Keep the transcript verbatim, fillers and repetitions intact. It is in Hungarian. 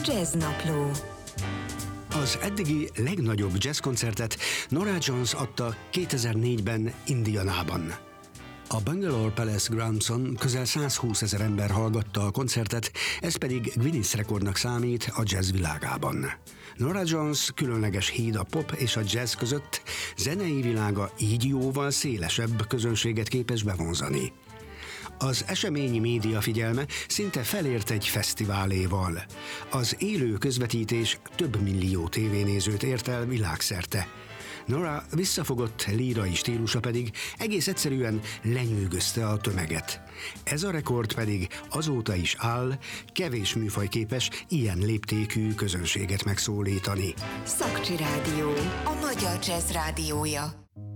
Jazznapló. Az eddigi legnagyobb jazzkoncertet Norah Jones adta kétezer-négyben Indianában. A Bangalore Palace Groundson közel százhúszezer ember hallgatta a koncertet, ez pedig Guinness rekordnak számít a jazz világában. Norah Jones különleges híd a pop és a jazz között, zenei világa így jóval szélesebb közönséget képes bevonzani. Az eseményi média figyelme szinte felért egy fesztiváléval. Az élő közvetítés több millió tévénézőt ért el világszerte. Norah visszafogott lírai stílusa pedig egész egyszerűen lenyűgözte a tömeget. Ez a rekord pedig azóta is áll, kevés műfaj képes ilyen léptékű közönséget megszólítani. Szakcsi Rádió, a magyar jazz rádiója.